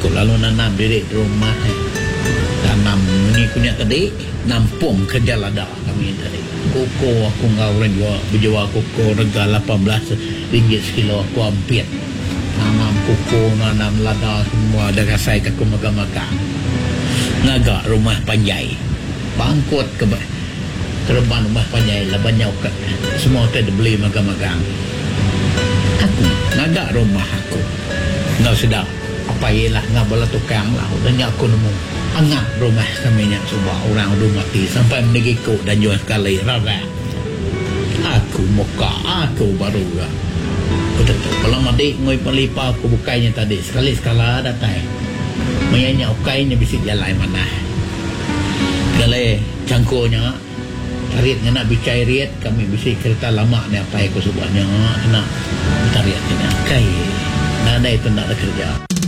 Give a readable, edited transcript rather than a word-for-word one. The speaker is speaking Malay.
Aku lalu nanam diri di rumah. Tanam ini punya tadi, nampung kerja lada kami tadi. Koko aku ngawin juga, berjual koko harga 18 ringgit sekilo aku ambil. Nanam koko, nanam lada semua dengan saya aku magang-magang. Ngagak rumah panjai. Bangkut ke terbang rumah panjai lah banyak semua tu beli magang-magang. Aku ngagak rumah aku. Nggak sedap. Apa ialah ngak bola tukang lah. Dan aku nemu angah rumah kami yang sebuah orang udah mati sampai menegikut dan jual sekali rara. Aku muka aku baru lah. Aku tetap kalau mati ngoi pelipah aku bukainya tadi sekali-sekala datang. Mayanya ukainya bisik jalan mana. Kalau cangkonya tarik nak bicai riat kami bisik kereta lama ni apa aku sebutnya nak tarik ni kai. Nada itu nak ada kerja.